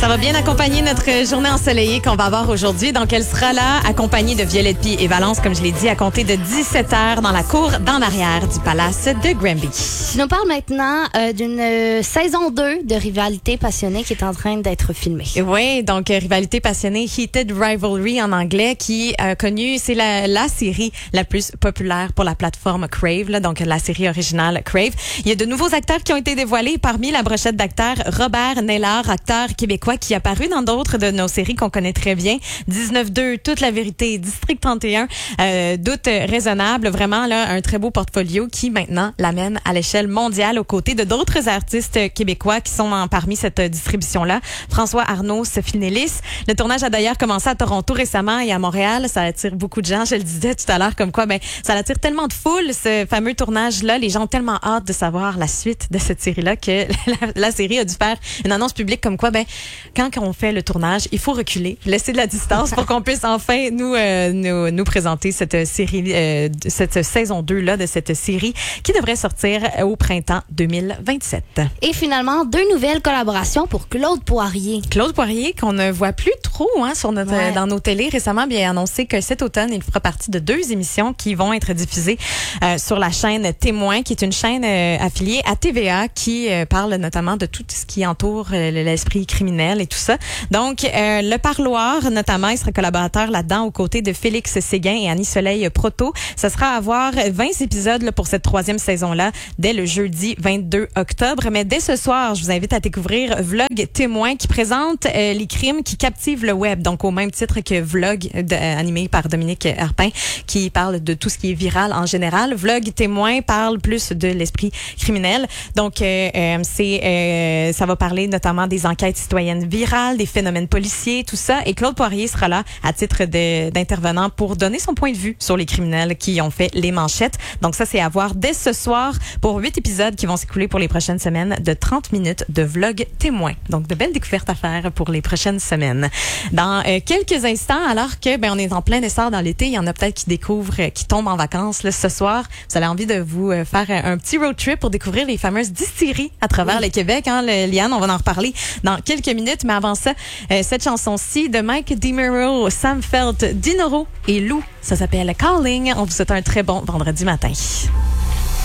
Ça va bien accompagner notre journée ensoleillée qu'on va avoir aujourd'hui. Donc, elle sera là, accompagnée de Violette Pie et Valence, comme je l'ai dit, à compter de 17h dans la cour d'en arrière du palace de Granby. Tu nous parles maintenant d'une saison 2 de Rivalité passionnée qui est en train d'être filmée. Oui, donc Rivalité passionnée, Heated Rivalry en anglais, qui a connu, c'est la série la plus populaire pour la plateforme Crave, là, donc la série originale Crave. Il y a de nouveaux acteurs qui ont été dévoilés. Parmi la brochette d'acteurs, Robert Naylor, acteur québécois qui est apparu dans d'autres de nos séries qu'on connaît très bien. 19-2, Toute la vérité, District 31, Doute raisonnable. Vraiment, là, un très beau portfolio qui, maintenant, l'amène à l'échelle mondiale aux côtés de d'autres artistes québécois qui sont parmi cette distribution-là. François Arnaud, Sophie Nélis. Le tournage a d'ailleurs commencé à Toronto récemment et à Montréal. Ça attire beaucoup de gens. Je le disais tout à l'heure, comme quoi, ça attire tellement de foule, ce fameux tournage-là. Les gens ont tellement hâte de savoir la suite de cette série-là que la série a dû faire une annonce publique comme quoi, quand on fait le tournage, il faut reculer, laisser de la distance pour qu'on puisse enfin nous présenter cette série, cette saison 2 là de cette série qui devrait sortir au printemps 2027. Et finalement, 2 nouvelles collaborations pour Claude Poirier. Claude Poirier, qu'on ne voit plus trop sur dans nos télés, récemment bien annoncé que cet automne, il fera partie de 2 émissions qui vont être diffusées sur la chaîne Témoin, qui est une chaîne affiliée à TVA qui parle notamment de tout ce qui entoure l'esprit criminel et tout ça. Donc, Le Parloir, notamment, il sera collaborateur là-dedans aux côtés de Félix Séguin et Annie-Soleil Proto. Ça sera à voir 20 épisodes là, pour cette 3e saison-là dès le jeudi 22 octobre. Mais dès ce soir, je vous invite à découvrir Vlog Témoin qui présente les crimes qui captivent le web. Donc, au même titre que Vlog, animé par Dominique Arpin, qui parle de tout ce qui est viral en général. Vlog Témoin parle plus de l'esprit criminel. Donc, ça va parler notamment des enquêtes citoyennes virales, des phénomènes policiers, tout ça. Et Claude Poirier sera là à titre d'intervenant pour donner son point de vue sur les criminels qui ont fait les manchettes. Donc ça, c'est à voir dès ce soir pour 8 épisodes qui vont s'écouler pour les prochaines semaines de 30 minutes de Vlog Témoin. Donc de belles découvertes à faire pour les prochaines semaines. Dans quelques instants, alors que on est en plein essor dans l'été, il y en a peut-être qui découvrent, qui tombent en vacances là, ce soir. Vous avez envie de vous faire un petit road trip pour découvrir les fameuses distilleries à travers le Québec. Liane, on va en reparler dans quelques minutes. Mais avant ça, cette chanson-ci de Mike DiMero, Sam Felt, Dinoro et Lou, ça s'appelle Calling. On vous souhaite un très bon vendredi matin.